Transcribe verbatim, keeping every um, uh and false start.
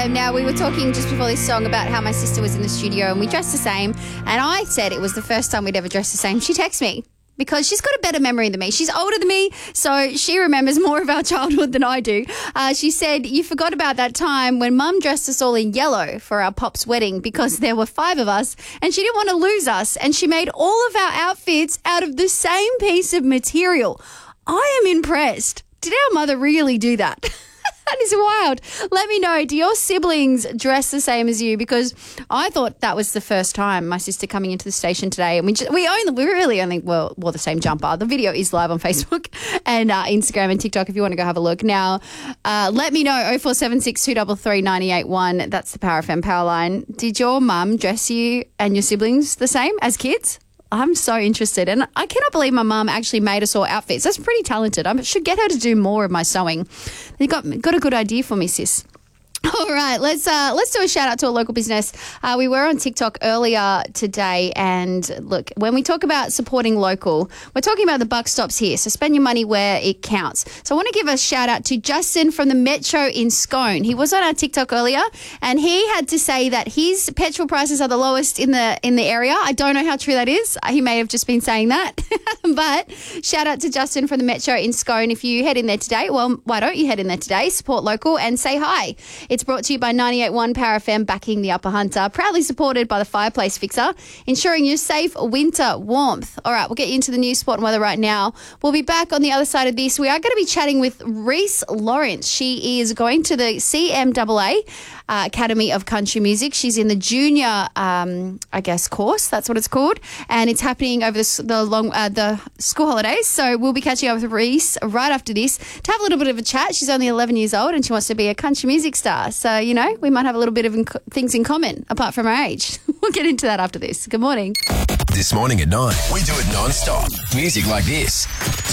M. Now, we were talking just before this song about how my sister was in the studio and we dressed the same. And I said it was the first time we'd ever dressed the same. She texted me because she's got a better memory than me. She's older than me, so she remembers more of our childhood than I do. Uh, she said, you forgot about that time when Mum dressed us all in yellow for our Pop's wedding because there were five of us and she didn't want to lose us. And she made all of our outfits out of the same piece of material. I am impressed. Did our mother really do that? That is wild. Let me know, do your siblings dress the same as you? Because I thought that was the first time my sister coming into the station today. And we just, we only, we really only wore, wore the same jumper. The video is live on Facebook and uh, Instagram and TikTok if you want to go have a look. Now, uh, let me know, oh four seven six, two three three, nine eight one. That's the Power F M power line. Did your mum dress you and your siblings the same as kids? I'm so interested. And I cannot believe my mum actually made us all outfits. That's pretty talented. I should get her to do more of my sewing. You got got a good idea for me, sis. All right, let's uh, let's do a shout out to a local business. Uh, we were on TikTok earlier today, and look, when we talk about supporting local, we're talking about the buck stops here. So spend your money where it counts. So I want to give a shout out to Justin from the Metro in Scone. He was on our TikTok earlier, and he had to say that his petrol prices are the lowest in the in the area. I don't know how true that is. He may have just been saying that, but shout out to Justin from the Metro in Scone. If you head in there today, well, why don't you head in there today? Support local and say hi. It's brought to you by ninety-eight point one Power F M, backing the Upper Hunter. Proudly supported by the Fireplace Fixer, ensuring you safe winter warmth. All right, we'll get you into the news, sport and weather right now. We'll be back on the other side of this. We are going to be chatting with Reese Lawrence. She is going to the C M A A uh, Academy of Country Music. She's in the junior, um, I guess, course. That's what it's called. And it's happening over the, the long uh, the school holidays. So we'll be catching up with Reese right after this to have a little bit of a chat. She's only eleven years old and she wants to be a country music star. So, you know, we might have a little bit of in- things in common apart from our age. We'll get into that after this. Good morning. This morning at nine, we do it non-stop. Music like this.